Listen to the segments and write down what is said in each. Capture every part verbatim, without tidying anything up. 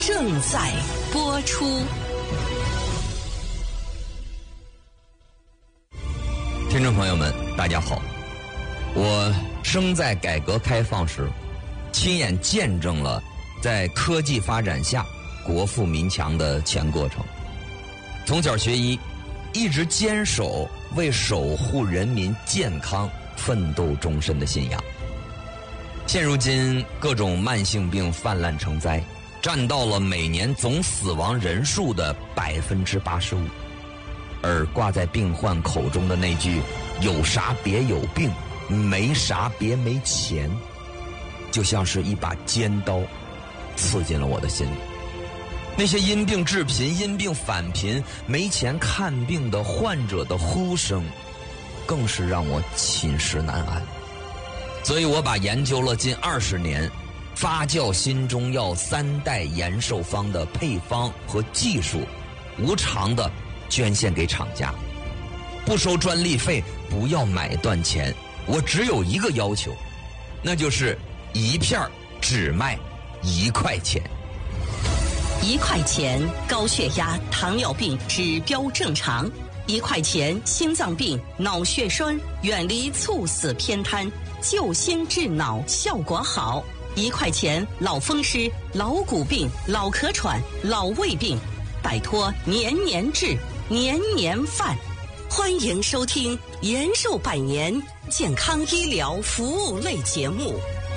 正在播出。 听众朋友们，大家好，我生在改革开放时，亲眼见证了在科技发展下国富民强的全过程。从小学医，一直坚守为守护人民健康奋斗终身的信仰。现如今各种慢性病泛滥成灾，占到了每年总死亡人数的百分之八十五。而挂在病患口中的那句“有啥别有病，没啥别没钱”，就像是一把尖刀，刺进了我的心里。那些因病致贫、因病返贫、没钱看病的患者的呼声，更是让我寝食难安。所以我把研究了近二十年发酵新中药三代延寿方的配方和技术，无偿的捐献给厂家，不收专利费，不要买断钱。我只有一个要求，那就是一片只卖一块钱。 一块钱高血压、糖尿病指标正常；一块钱心脏病、脑血栓远离猝死偏瘫，救心治脑效果好；一块钱老风湿、老骨病、老咳喘、老胃病，摆脱年年治、年年犯。欢迎收听延寿百年健康医疗服务类节目。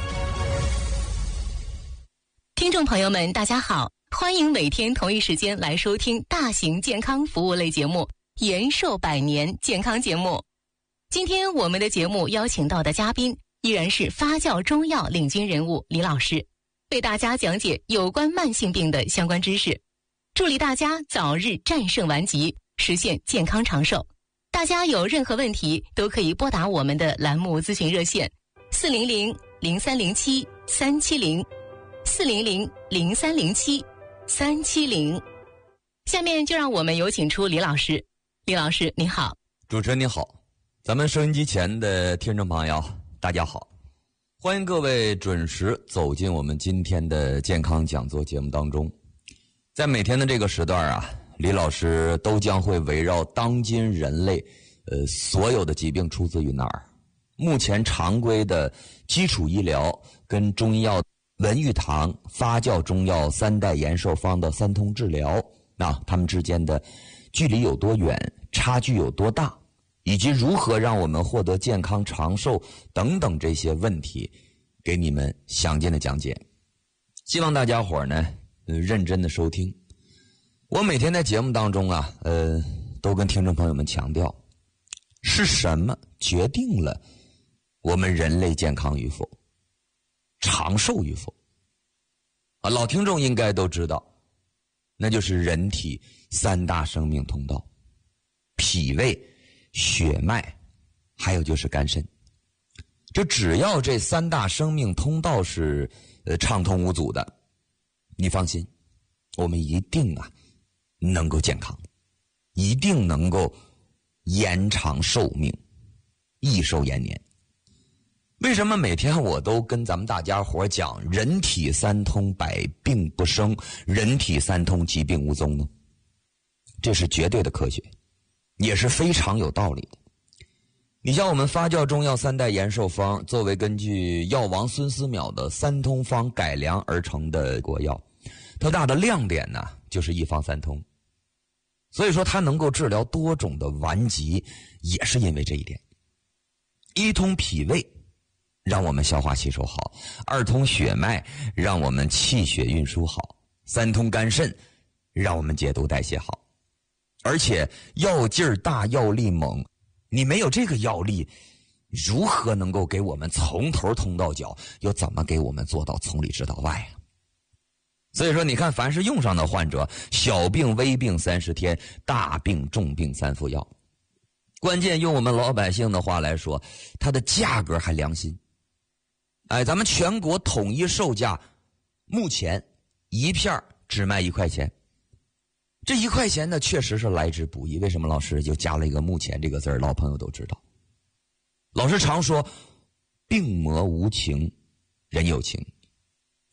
听众朋友们，大家好，欢迎每天同一时间来收听大型健康服务类节目延寿百年健康节目。今天我们的节目邀请到的嘉宾依然是发酵中药领军人物李老师，为大家讲解有关慢性病的相关知识，助力大家早日战胜顽疾，实现健康长寿。大家有任何问题都可以拨打我们的栏目咨询热线四零零零三零七三七零四零零零三零七三七零。下面就让我们有请出李老师。李老师您好。 主持人你好，咱们收音机前的听众朋友大家好，欢迎各位准时走进我们今天的健康讲座节目当中。在每天的这个时段啊，李老师都将会围绕当今人类呃所有的疾病出自于哪儿，目前常规的基础医疗跟中医药文玉堂发酵中药三代延寿方的三通治疗，那他们之间的距离有多远，差距有多大，以及如何让我们获得健康长寿等等这些问题，给你们详尽的讲解。希望大家伙儿呢呃认真的收听。我每天在节目当中啊呃都跟听众朋友们强调，是什么决定了我们人类健康与否，长寿与否啊？老听众应该都知道，那就是人体三大生命通道：脾胃、血脉，还有就是肝肾。就只要这三大生命通道是呃畅通无阻的，你放心，我们一定啊能够健康，一定能够延长寿命，益寿延年。为什么每天我都跟咱们大家伙讲人体三通百病不生，人体三通疾病无踪呢？这是绝对的科学，也是非常有道理的。你像我们发酵中药三代延寿方，作为根据药王孙思邈的三通方改良而成的国药，它大的亮点呢就是一方三通。所以说它能够治疗多种的顽疾，也是因为这一点。一通脾胃，让我们消化吸收好；二通血脉，让我们气血运输好；三通肝肾，让我们解毒代谢好。而且药劲儿大，药力猛，你没有这个药力，如何能够给我们从头通到脚，又怎么给我们做到从里直到外啊？所以说你看，凡是用上的患者，小病微病三十天，大病重病三服药。关键用我们老百姓的话来说，它的价格还良心。哎，咱们全国统一售价目前一片只卖一块钱。这一块钱呢确实是来之不易，为什么老师就加了一个目前这个字儿？老朋友都知道，老师常说病魔无情人有情，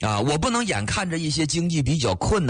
啊，我不能眼看着一些经济比较困难